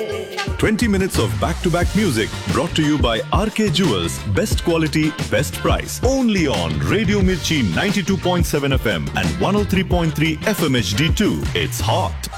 20 minutes of back-to-back music brought to you by RK Jewels. Best quality, best price. Only on Radio Mirchi 92.7 FM and 103.3 FM HD2. It's hot.